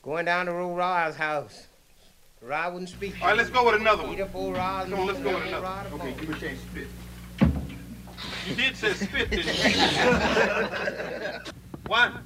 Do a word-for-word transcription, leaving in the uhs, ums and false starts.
Going down to old Ra's house. Ra wouldn't speak. All right, let's go with another one. Eat up old Ra's. Come on, let's go with another. Okay, give me a chance to spit. You did say spit, didn't you? One,